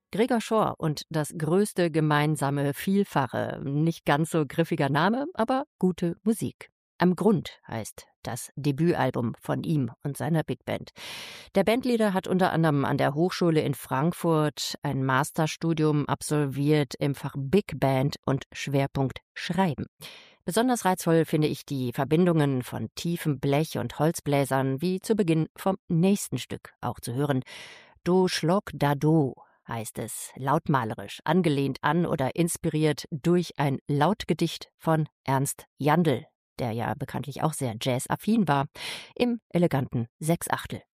Gregor Schor und das größte gemeinsame Vielfache. Nicht ganz so griffiger Name, aber gute Musik. Am Grund heißt das Debütalbum von ihm und seiner Big Band. Der Bandleader hat unter anderem an der Hochschule in Frankfurt ein Masterstudium absolviert im Fach Big Band und Schwerpunkt Schreiben. Besonders reizvoll finde ich die Verbindungen von tiefem Blech und Holzbläsern, wie zu Beginn vom nächsten Stück auch zu hören. Do Schlock da Do heißt es, lautmalerisch, angelehnt an oder inspiriert durch ein Lautgedicht von Ernst Jandl, der ja bekanntlich auch sehr jazzaffin war, im eleganten Sechsachtel.